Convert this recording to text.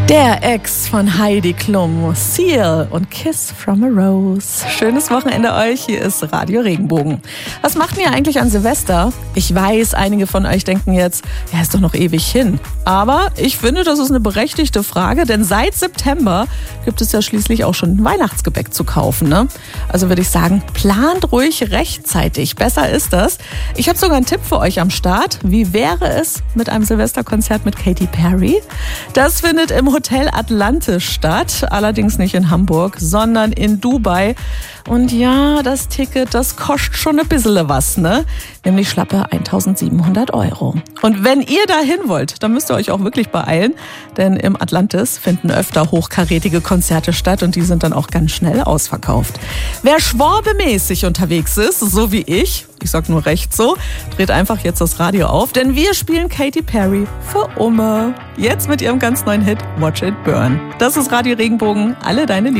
Der Ex von Heidi Klum, Seal und Kiss from a Rose. Schönes Wochenende euch, hier ist Radio Regenbogen. Was macht ihr eigentlich an Silvester? Ich weiß, einige von euch denken jetzt, ja, ist doch noch ewig hin. Aber ich finde, das ist eine berechtigte Frage, denn seit September gibt es ja schließlich auch schon Weihnachtsgebäck zu kaufen, ne? Also würde ich sagen, plant ruhig rechtzeitig. Besser ist das. Ich habe sogar einen Tipp für euch am Start. Wie wäre es mit einem Silvesterkonzert mit Katy Perry? Das findet im Hotel Atlantis statt, allerdings nicht in Hamburg, sondern in Dubai. Und ja, das Ticket, das kostet schon ein bisschen was, ne? Nämlich schlappe 1.700 €. Und wenn ihr dahin wollt, dann müsst ihr euch auch wirklich beeilen, denn im Atlantis finden öfter hochkarätige Konzerte statt und die sind dann auch ganz schnell ausverkauft. Wer schworbemäßig unterwegs ist, so wie ich sag nur recht so, dreht einfach jetzt das Radio auf, denn wir spielen Katy Perry für Umme. Jetzt mit ihrem ganz neuen Hit Watch It Burn. Das ist Radio Regenbogen, alle deine